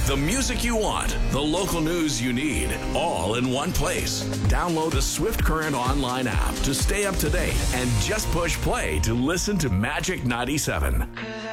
The music you want, the local news you need, all in one place. Download the Swift Current online app to stay up to date and just push play to listen to Magic 97.